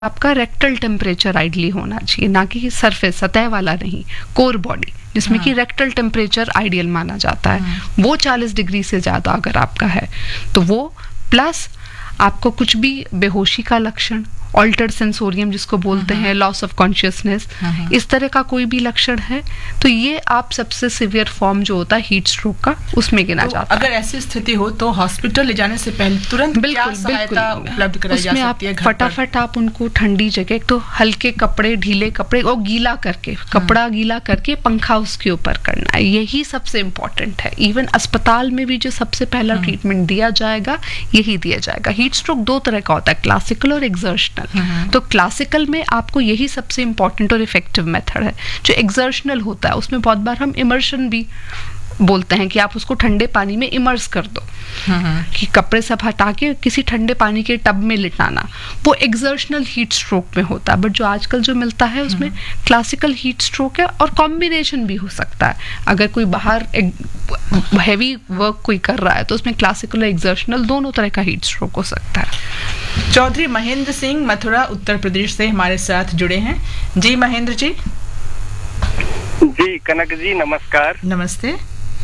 आपका rectal temperature ideally होना चाहिए, ना कि सरफेस सतह वाला नहीं, कोर बॉडी जिसमें कि रेक्टल टेम्परेचर आइडियल माना जाता है, वो 40 डिग्री से ज़्यादा अगर आपका है तो वो, प्लस आपको कुछ भी बेहोशी का लक्षण, ऑल्टर्ड सेंसोरियम जिसको बोलते हैं, लॉस ऑफ कॉन्शियसनेस, इस तरह का कोई भी लक्षण है तो ये आप सबसे सिवियर फॉर्म जो होता है हीट स्ट्रोक का उसमें गिना जाता है। अगर ऐसी स्थिति हो तो हॉस्पिटल ले जाने से पहले तुरंत क्या सहायता उपलब्ध कराई जा सकती है? फटाफट आप उनको ठंडी जगह, एक तो हल्के कपड़े, ढीले कपड़े और गीला करके, कपड़ा गीला करके पंखा उसके ऊपर करना है, यही सबसे इम्पोर्टेंट है। इवन अस्पताल में भी जो सबसे पहला ट्रीटमेंट दिया जाएगा यही दिया जाएगा। हीट स्ट्रोक दो तरह का होता है, क्लासिकल और एक्सर्शनल। तो क्लासिकल में आपको यही सबसे इंपॉर्टेंट और इफेक्टिव मेथड है। जो एक्सर्शनल होता है उसमें बहुत बार हम इमर्शन भी बोलते हैं कि आप उसको ठंडे पानी में इमर्स कर दो, कि कपड़े सब हटा के किसी ठंडे पानी के टब में लिटाना, वो एक्सर्शनल हीट स्ट्रोक में होता है। बट जो आजकल जो मिलता है उसमें क्लासिकल हीट स्ट्रोक है, और कॉम्बिनेशन भी हो सकता है। अगर कोई बाहर हैवी वर्क कोई कर रहा है तो उसमें क्लासिकल और एक्सर्शनल दोनों तरह का हीट स्ट्रोक हो सकता है। चौधरी महेंद्र सिंह मथुरा उत्तर प्रदेश से हमारे साथ जुड़े हैं। जी महेंद्र जी। जी कनक जी नमस्कार। नमस्ते।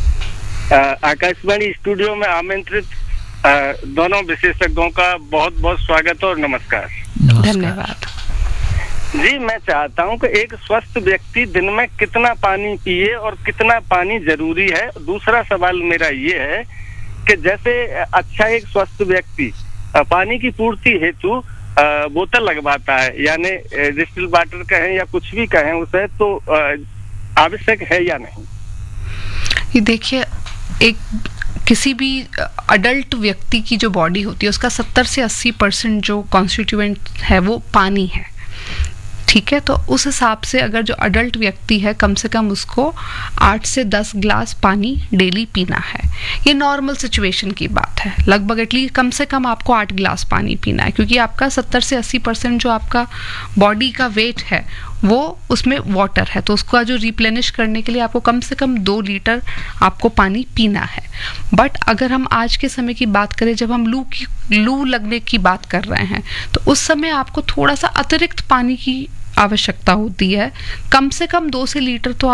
आकाशवाणी स्टूडियो में आमंत्रित दोनों विशेषज्ञों का बहुत बहुत स्वागत और नमस्कार। धन्यवाद। जी मैं चाहता हूं कि एक स्वस्थ व्यक्ति दिन में कितना पानी पिए और कितना पानी जरूरी है। दूसरा सवाल मेरा ये है कि जैसे अच्छा एक स्वस्थ व्यक्ति पानी की पूर्ति हेतु बोतल लगवाता है, यानी डिस्टिल वाटर कहें या कुछ भी कहें उसे, तो आवश्यक है या नहीं? ये देखिए, एक किसी भी अडल्ट व्यक्ति की जो बॉडी होती है उसका 70 से 80% जो कॉन्स्टिट्यूएंट है वो पानी है, ठीक है। तो उस हिसाब से अगर जो अडल्ट व्यक्ति है कम से कम उसको 8 से 10 ग्लास पानी डेली पीना है। ये नॉर्मल सिचुएशन की बात है। लगभग एटलीस्ट कम से कम आपको 8 ग्लास पानी पीना है, क्योंकि आपका 70 से 80% जो आपका बॉडी का वेट है वो उसमें वाटर है। तो उसका जो रिप्लेनिश करने के लिए आपको कम से कम 2 लीटर आपको पानी पीना है। बट अगर हम आज के समय की बात करें, जब हम लू लगने की बात कर रहे हैं, तो उस समय आपको थोड़ा सा अतिरिक्त पानी की आवश्यकता होती है। कम से कम 2 से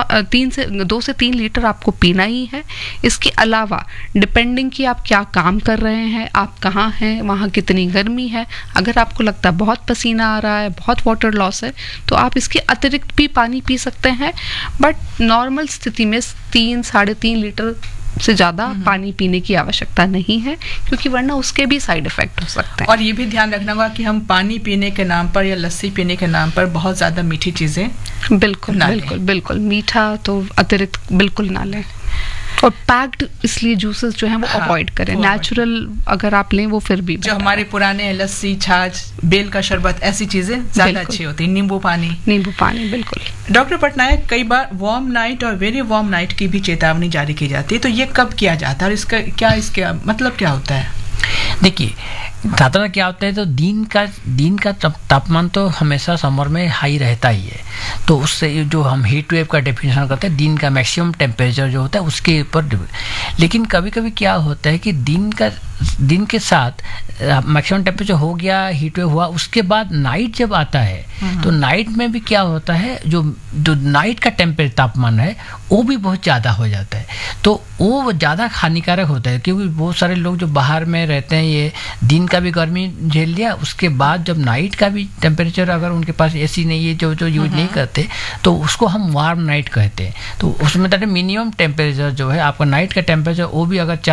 3 लीटर आपको पीना ही है। इसके अलावा डिपेंडिंग कि आप क्या काम कर रहे हैं, आप कहाँ हैं, वहाँ कितनी गर्मी है, अगर आपको लगता है बहुत पसीना आ रहा है, बहुत वाटर लॉस है, तो आप इसके अतिरिक्त भी पानी पी सकते हैं। बट नॉर्मल स्थिति में 3-3.5 लीटर से ज्यादा पानी पीने की आवश्यकता नहीं है, क्योंकि वरना उसके भी साइड इफेक्ट हो सकते हैं। और ये भी ध्यान रखना होगा कि हम पानी पीने के नाम पर या लस्सी पीने के नाम पर बहुत ज्यादा मीठी चीजें बिल्कुल मीठा तो अतिरिक्त बिल्कुल ना लें। और पैक्ड इसलिए जूसेस जो हैं वो अवॉइड करें। नेचुरल अगर आप लें वो फिर भी जो हमारे पुराने लस्सी, छाछ, बेल का शरबत, ऐसी चीजें ज्यादा अच्छी होती है। नींबू पानी बिल्कुल। डॉक्टर पटनायक, कई बार वार्म नाइट और वेरी वार्म नाइट की भी चेतावनी जारी की जाती है, तो ये कब किया जाता है और इसका मतलब क्या होता है? देखिए, साधारण क्या होता है, तो दिन का तापमान तो हमेशा समर में हाई रहता ही है। तो उससे जो हम हीट वेव का डेफिनेशन करते हैं, दिन का मैक्सिमम टेम्परेचर जो होता है उसके ऊपर। लेकिन कभी कभी क्या होता है कि दिन के साथ मैक्सिमम टेम्परेचर हो गया, हीट वेव हुआ, उसके बाद नाइट जब आता है तो नाइट में भी क्या होता है, जो नाइट का तापमान है वो भी बहुत ज़्यादा हो जाता है। तो वो ज़्यादा हानिकारक होता है, क्योंकि बहुत सारे लोग जो बाहर में रहते हैं ये दिन का भी गर्मी झेल लिया, उसके बाद जब नाइट का भी टेम्परेचर, अगर उनके पास एसी नहीं है, जो यूज नहीं करते, तो उसको हम वार्म नाइट कहते हैं। तो उसमें मिनिमम टेम्परेचर जो है आपका नाइट का टेम्परेचर वो भी अगर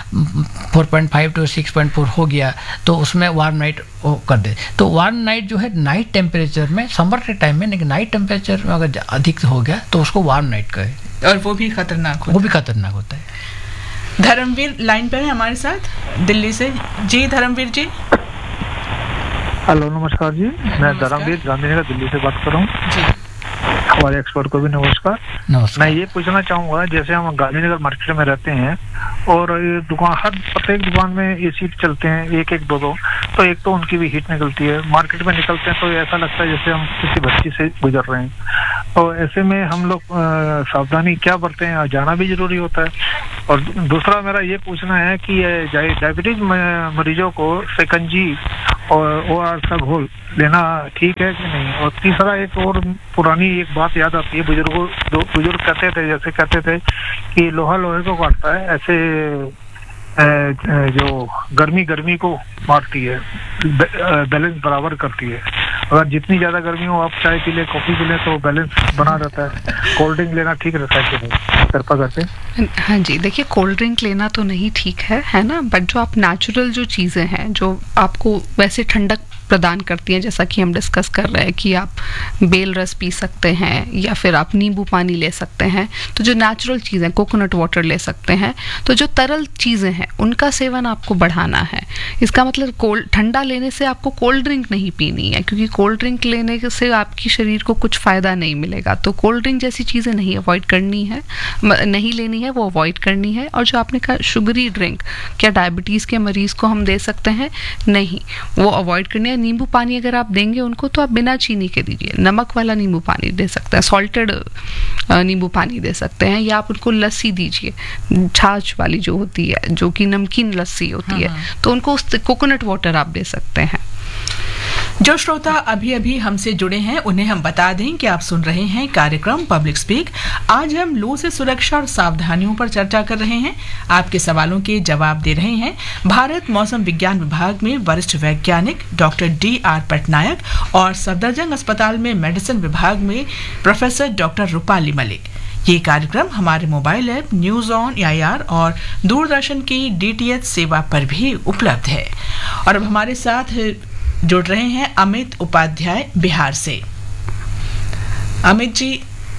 4.5 to 6.4 हो गया तो उसमें वार्म नाइट कर दे। तो वार्म नाइट जो है नाइट टेम्परेचर में, समर के टाइम में, लेकिन नाइट टेम्परेचर में अगर अधिक हो गया तो उसको वार्म नाइट कहे, और वो भी खतरनाक होता है। धर्मवीर लाइन पर है हमारे साथ दिल्ली से। जी धर्मवीर जी। हेलो, नमस्कार जी। मैं धर्मवीर गांधीनगर दिल्ली से बात कर रहा हूँ जी। हमारे एक्सपर्ट को भी नमस्कार। मैं ये पूछना चाहूँगा, जैसे हम गांधीनगर मार्केट में रहते हैं और प्रत्येक दुकान में एसी चलते हैं, एक 2, तो एक तो उनकी भी हीट निकलती है। मार्केट में निकलते हैं तो ऐसा लगता है जैसे हम किसी भट्टी से गुजर रहे हैं। तो ऐसे में हम लोग सावधानी क्या बरतें हैं? जाना भी जरूरी होता है। और दूसरा मेरा ये पूछना है कि डायबिटीज मरीजों को शिकंजी और ORS का घोल लेना ठीक है कि नहीं? और तीसरा एक और पुरानी एक बात याद आती है, बुजुर्ग कहते थे, जैसे कहते थे कि लोहा लोहे को काटता है, ऐसे जो गर्मी को मारती है, बैलेंस बराबर करती है। अगर जितनी ज्यादा गर्मी हो, आप चाय पी ले, कॉफी पी ले, तो बैलेंस बना रहता है। कोल्ड ड्रिंक लेना ठीक रहता है कि नहीं? कृपा करते। हाँ जी, देखिए कोल्ड ड्रिंक लेना तो नहीं ठीक है ना, बट जो आप नेचुरल जो चीज़ें हैं जो आपको वैसे ठंडक प्रदान करती हैं, जैसा कि हम डिस्कस कर रहे हैं कि आप बेल रस पी सकते हैं या फिर आप नींबू पानी ले सकते हैं, तो जो नेचुरल चीज़ें, कोकोनट वाटर ले सकते हैं, तो जो तरल चीज़ें हैं उनका सेवन आपको बढ़ाना है। इसका मतलब ठंडा लेने से आपको कोल्ड ड्रिंक नहीं पीनी है, क्योंकि कोल्ड ड्रिंक लेने से आपकी शरीर को कुछ फ़ायदा नहीं मिलेगा। तो कोल्ड ड्रिंक जैसी चीज़ें नहीं अवॉइड करनी है, नहीं लेनी है, वो अवॉइड करनी है। और जो आपने कहा शुगरी ड्रिंक, क्या डायबिटीज़ के मरीज़ को हम दे सकते हैं? नहीं, वो अवॉइड करनी है। नींबू पानी अगर आप देंगे उनको तो आप बिना चीनी के दीजिए, नमक वाला नींबू पानी दे सकते हैं, सॉल्टेड नींबू पानी दे सकते हैं, या आप उनको लस्सी दीजिए, छाछ वाली जो होती है, जो कि नमकीन लस्सी होती है, तो उनको उस कोकोनट वाटर आप दे सकते हैं। जो श्रोता अभी अभी हमसे जुड़े हैं उन्हें हम बता दें कि आप सुन रहे हैं कार्यक्रम पब्लिक स्पीक। आज हम लू से सुरक्षा और सावधानियों पर चर्चा कर रहे हैं। आपके सवालों के जवाब दे रहे हैं भारत मौसम विज्ञान विभाग में वरिष्ठ वैज्ञानिक डॉक्टर DR पटनायक और सफदरजंग अस्पताल में मेडिसिन विभाग में प्रोफेसर डॉक्टर रूपाली मलिक। ये कार्यक्रम हमारे mobile app news on AIR और दूरदर्शन की DTH सेवा पर भी उपलब्ध है। और अब हमारे साथ जुड़ रहे हैं अमित उपाध्याय बिहार से। अमित जी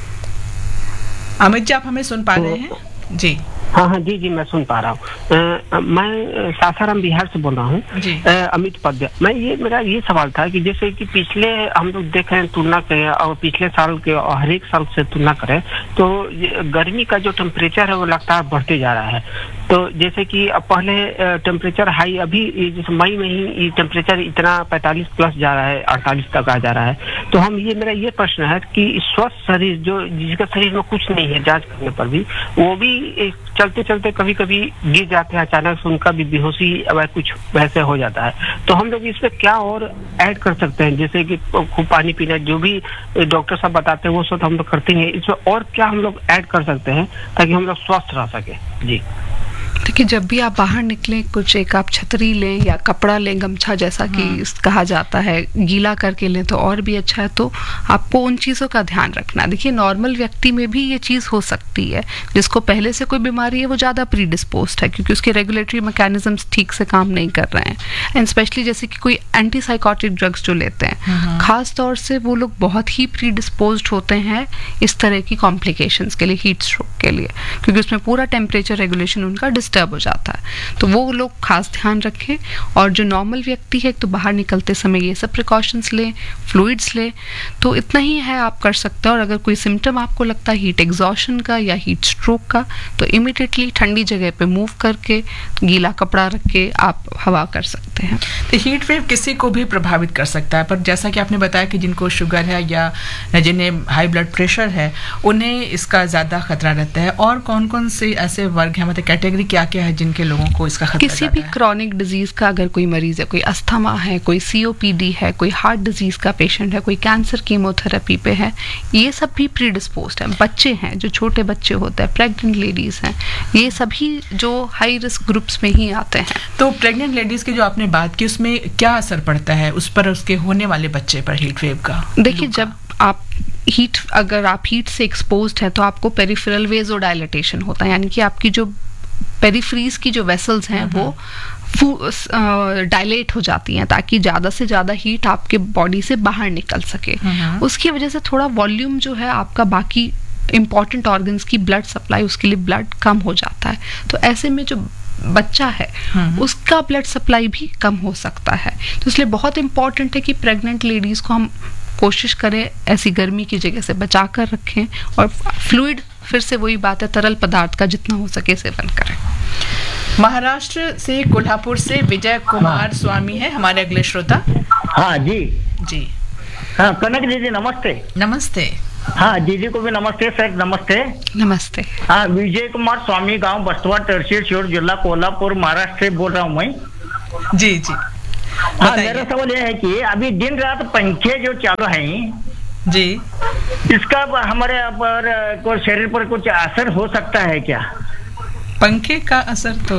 आप हमें सुन पा रहे हैं? जी हाँ जी, मैं सुन पा रहा हूँ। मैं सासाराम बिहार से बोल रहा हूँ, अमित उपाध्याय। मेरा ये सवाल था कि जैसे कि पिछले हम लोग देख रहे हैं, तुलना करें और पिछले साल के और हर एक साल से तुलना करें तो गर्मी का जो टेम्परेचर है वो लगातार बढ़ते जा रहा है। तो जैसे कि अब पहले टेम्परेचर हाई, अभी जैसे मई में ही टेम्परेचर इतना 45 प्लस जा रहा है, 48 तक आ जा रहा है। तो मेरा ये प्रश्न है कि स्वस्थ शरीर जो जिसका शरीर में कुछ नहीं है, जांच करने पर भी वो भी चलते चलते कभी कभी गिर जाते हैं, अचानक से उनका भी बेहोशी अगर कुछ वैसे हो जाता है। तो हम लोग इसमें क्या और ऐड कर सकते हैं? जैसे कि खूब पानी पीना, जो भी डॉक्टर साहब बताते हैं वो सब हम लोग करते हैं, इसमें और क्या हम लोग ऐड कर सकते हैं ताकि हम लोग स्वस्थ रह सके? जी देखिए, जब भी आप बाहर निकलें, कुछ एक आप छतरी लें या कपड़ा लें, गमछा जैसा कि कहा जाता है, गीला करके लें तो और भी अच्छा है। तो आपको उन चीज़ों का ध्यान रखना। देखिए, नॉर्मल व्यक्ति में भी ये चीज़ हो सकती है, जिसको पहले से कोई बीमारी है वो ज़्यादा प्रीडिस्पोज्ड है, क्योंकि उसके रेगुलेटरी मैकेनिज्म्स ठीक से काम नहीं कर रहे हैं। एंड स्पेशली जैसे कि कोई एंटीसाइकोटिक ड्रग्स जो लेते हैं, खास तौर से वो लोग बहुत ही प्रीडिस्पोज्ड होते हैं इस तरह की कॉम्प्लिकेशंस के लिए, हीट स्ट्रोक के लिए, क्योंकि उसमें पूरा टेम्परेचर रेगुलेशन उनका डिस्टर्ब हो जाता है। तो वो लोग खास ध्यान रखें। और जो नॉर्मल व्यक्ति है, तो बाहर निकलते समय ये सब प्रिकॉशंस लें, फ्लूइड्स लें, तो इतना ही है आप कर सकते हैं। और अगर कोई सिम्टम आपको लगता है हीट एग्जॉशन का या हीट स्ट्रोक का, तो इमीडिएटली ठंडी जगह पे मूव करके, गीला कपड़ा रख के आप हवा कर सकते हैं। तो हीट वेव किसी को भी प्रभावित कर सकता है, पर जैसा कि आपने बताया कि जिनको शुगर है या जिन्हें हाई ब्लड प्रेशर है, उन्हें इसका ज़्यादा खतरा रहता है। और कौन कौन से ऐसे वर्ग हैं, मतलब कैटेगरी क्या है जिनके लोगों को इसका खतरा? किसी भी क्रॉनिक डिजीज का अगर कोई मरीज है, कोई अस्थमा है, कोई COPD है, कोई हार्ट डिजीज का पेशेंट है, कोई कैंसर कीमोथेरेपी पे है, ये सब भी प्रीडिस्पोज्ड है। बच्चे हैं, जो छोटे बच्चे होते हैं, प्रेग्नेंट लेडीज हैं, ये सभी जो हाई रिस्क ग्रुप्स में ही आते हैं। तो प्रेग्नेंट लेडीज की जो आपने बात की, उसमें क्या असर पड़ता है उस पर, उसके होने वाले बच्चे पर हीट वेव का? देखिए, जब अगर आप हीट से एक्सपोज्ड है तो आपको पेरिफेरल वेज़ोडाइलेटेशन होता है, यानी कि आपकी जो पेरिफ्रीज की जो वेसल्स हैं वो डायलेट हो जाती हैं, ताकि ज़्यादा से ज़्यादा हीट आपके बॉडी से बाहर निकल सके। उसकी वजह से थोड़ा वॉल्यूम जो है आपका बाकी इंपॉर्टेंट ऑर्गन्स की ब्लड सप्लाई, उसके लिए ब्लड कम हो जाता है। तो ऐसे में जो बच्चा है उसका ब्लड सप्लाई भी कम हो सकता है। तो इसलिए बहुत इंपॉर्टेंट है कि प्रेग्नेंट लेडीज़ को हम कोशिश करें ऐसी गर्मी की जगह से बचा कर रखें, और फ्लूइड, फिर से वही बात है, तरल पदार्थ का जितना हो सके सेवन करें। महाराष्ट्र से, कोल्हापुर से विजय कुमार स्वामी है हमारे अगले श्रोता। हाँ जी हाँ, कनक दीदी नमस्ते। नमस्ते। हाँ, दीदी को भी नमस्ते, सर नमस्ते। नमस्ते। हाँ, विजय कुमार स्वामी, गांव बस्तवा, तहसील शिहोर, जिला कोल्हापुर, महाराष्ट्र से बोल रहा हूँ मैं। जी। मेरा सवाल यह है कि अभी दिन रात पंखे जो चालू हैं जी, इसका हमारे पर को शरीर पर कुछ असर हो सकता है क्या? पंखे का असर तो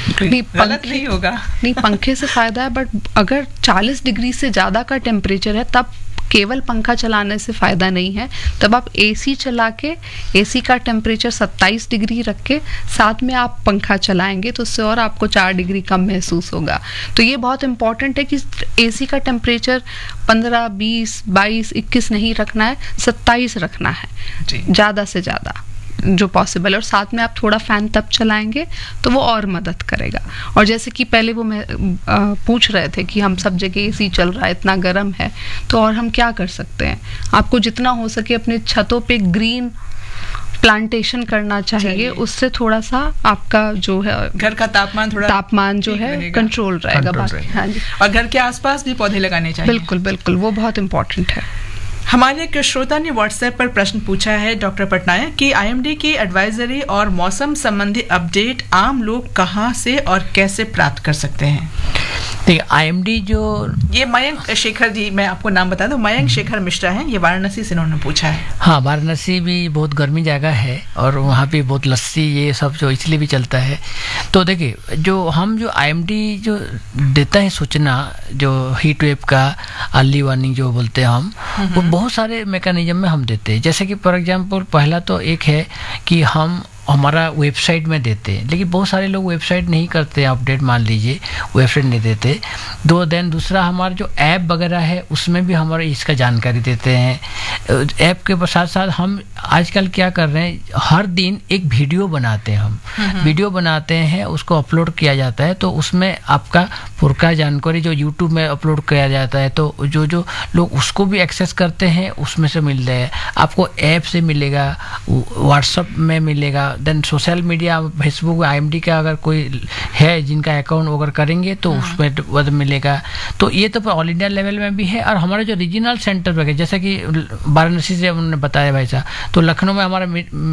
गलत नहीं होगा। नहीं, पंखे से फायदा है, बट अगर 40 डिग्री से ज़्यादा का टेम्परेचर है तब केवल पंखा चलाने से फ़ायदा नहीं है। तब आप एसी चला के, एसी का टेम्परेचर 27 डिग्री रख के साथ में आप पंखा चलाएंगे तो उससे और आपको 4 डिग्री कम महसूस होगा। तो ये बहुत इंपॉर्टेंट है कि एसी का टेम्परेचर 15, 20, 22, 21 नहीं रखना है, 27 रखना है ज़्यादा से ज़्यादा जो पॉसिबल है। और साथ में आप थोड़ा फ़ैन तब चलाएंगे तो वो और मदद करेगा। और जैसे कि पहले वो मैं पूछ रहे थे कि हम सब जगह एसी चल रहा है, इतना गर्म है, तो और हम क्या कर सकते हैं? आपको जितना हो सके अपने छतों पे ग्रीन प्लांटेशन करना चाहिए, उससे थोड़ा सा आपका जो है घर का तापमान जो है कंट्रोल रहेगा। हाँ जी, और घर के आसपास भी पौधे लगाने चाहिए। बिल्कुल बिल्कुल, वो बहुत इंपॉर्टेंट है। हमारे एक श्रोता ने व्हाट्सएप पर प्रश्न पूछा है डॉक्टर पटनायक कि आईएमडी की एडवाइजरी और मौसम संबंधी अपडेट आम लोग कहां से और कैसे प्राप्त कर सकते हैं? देखिए, आईएमडी जो ये मयंक शेखर जी, मैं आपको नाम बता दूं, मयंक शेखर मिश्रा हैं, ये वाराणसी से इन्होंने पूछा है। हाँ, वाराणसी भी बहुत गर्मी जगह है और वहाँ पे बहुत लस्सी ये सब जो इसलिए भी चलता है। तो देखिए, जो आईएमडी जो देता है सूचना, जो हीट वेव का अर्ली वार्निंग जो बोलते हैं हम, वो बहुत सारे मैकेनिज्म में हम देते हैं। जैसे कि फॉर एग्जांपल पहला तो एक है कि हम हमारा वेबसाइट में देते हैं, लेकिन बहुत सारे लोग वेबसाइट नहीं करते अपडेट, मान लीजिए वेबसाइट नहीं देते। देन दूसरा हमारा जो ऐप वगैरह है उसमें भी हमारे इसका जानकारी देते हैं। ऐप के साथ साथ हम आजकल क्या कर रहे हैं, हर दिन एक वीडियो बनाते हैं, हम वीडियो बनाते हैं, उसको अपलोड किया जाता है। तो उसमें आपका पूरा जानकारी जो यूट्यूब में अपलोड किया जाता है, तो जो लोग उसको भी एक्सेस करते हैं उसमें से मिल रहे हैं। आपको ऐप से मिलेगा, व्हाट्सएप में मिलेगा, then social media Facebook IMD का अगर कोई है जिनका अकाउंट अगर करेंगे तो उसमें मिलेगा। तो ये तो ऑल इंडिया लेवल में भी है। और हमारे जो रीजनल सेंटर वगैरह, जैसे कि वाराणसी से उन्होंने बताया भाई साहब, तो लखनऊ में हमारा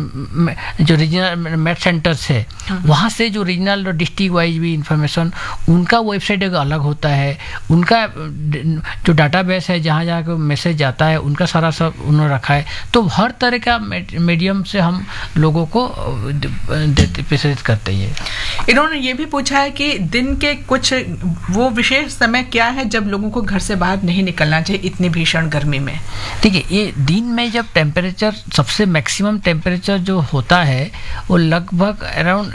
जो रीजनल मेट सेंटर्स है, वहाँ से जो रीजनल डिस्ट्रिक्ट वाइज भी इंफॉर्मेशन, उनका वेबसाइट एक अलग होता है, उनका जो डाटाबेस है जहाँ जहाँ मैसेज जाता है उनका सारा सब उन्होंने रखा है। तो हर तरह का मीडियम से हम लोगों को प्रेषित करते हैं। इन्होंने ये भी पूछा है कि दिन के कुछ वो विशेष समय क्या है जब लोगों को घर से बाहर नहीं निकलना चाहिए इतनी भीषण गर्मी में? देखिए, ये दिन में जब टेम्परेचर सबसे मैक्सिमम टेम्परेचर जो होता है वो लगभग अराउंड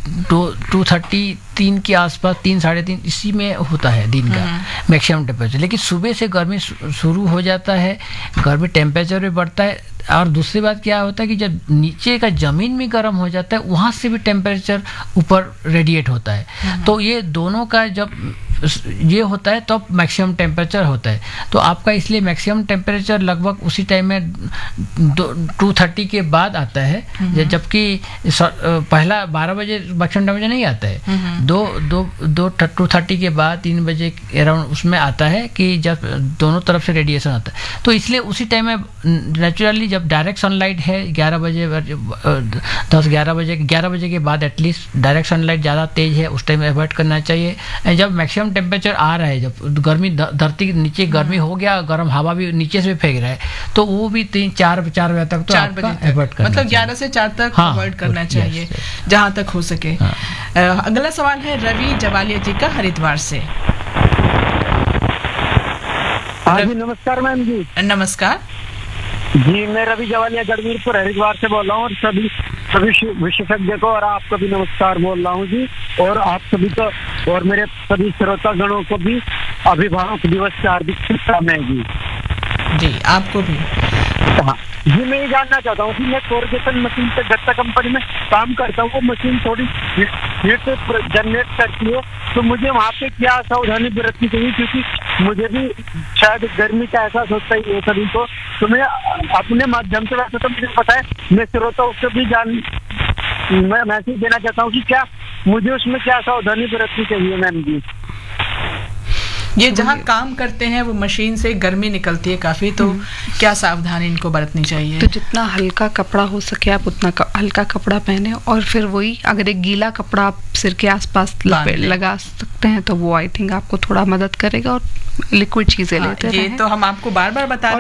233 के आसपास, 3 साढ़े 3 इसी में होता है दिन का मैक्सिमम टेम्परेचर। लेकिन सुबह से गर्मी शुरू हो जाता है, गर्मी टेम्परेचर भी बढ़ता है। और दूसरी बात क्या होता है कि जब नीचे का ज़मीन भी गर्म हो जाता है, वहाँ से भी टेम्परेचर ऊपर रेडिएट होता है। तो ये दोनों का जब ये होता है तब मैक्सिमम टेम्परेचर होता है। तो आपका इसलिए मैक्सिमम टेम्परेचर लगभग उसी टाइम में 230 के बाद आता है, जबकि पहला 12 बजे मैक्सिमम टेम्परेचर नहीं आता है। 230 के बाद 3 बजे अराउंड उसमें आता है कि जब दोनों तरफ से रेडिएशन आता है। तो इसलिए उसी टाइम में नेचुरली जब डायरेक्ट सनलाइट है 11 बजे 11 बजे के बाद एटलीस्ट डायरेक्ट सनलाइट ज़्यादा तेज है, उस टाइम अवॉइड करना चाहिए। जब मैक्सिमम टेम्परेचर आ रहा है, जब गर्मी धरती के नीचे गर्मी हो गया, गर्म हवा भी नीचे से फेंक रहा है, तो वो भी 3-4 बजे तक तो अवॉइड करना, मतलब 11 से 4 तक अवॉइड करना चाहिए जहां तक हो सके। अगला सवाल है रवि जवालिया जी का, हरिद्वार से। जी नमस्कार मैम जी। नमस्कार जी, मैं रवि जवालिया गढ़वीरपुर हरिद्वार से बोल रहा हूँ और सभी विशेषज्ञ को और आपको भी नमस्कार बोल रहा हूँ जी। और आप सभी को और मेरे सभी श्रोता गणों को भी अभिभावक दिवस की हार्दिक शुभकामनाएं जी। आपको भी। हाँ जी, मैं ये जानना चाहता हूँ कि मैं कोरगेशन मशीन पे गत्ता कंपनी में काम करता हूँ, वो मशीन थोड़ी हीट जनरेट करती है, तो मुझे वहाँ पे क्या सावधानी बरतनी चाहिए? क्योंकि मुझे भी शायद गर्मी का एहसास होता ही है सभी को, तो मैं अपने माध्यम से, वैसे तो मुझे पता है, मैं श्रोताओं को भी मैं मैसेज देना चाहता हूँ कि क्या मुझे उसमें क्या सावधानी बरतनी चाहिए मैम जी? ये जहाँ काम करते हैं वो मशीन से गर्मी निकलती है काफी, तो क्या सावधानी इनको बरतनी चाहिए? तो जितना हल्का कपड़ा हो सके आप उतना हल्का कपड़ा पहने, और फिर वही अगर एक गीला कपड़ा आप सिर के आसपास लगा सकते हैं तो वो आई थिंक आपको थोड़ा मदद करेगा, और लिक्विड चीजें लेते रहें। ये तो हम आपको बार बार बता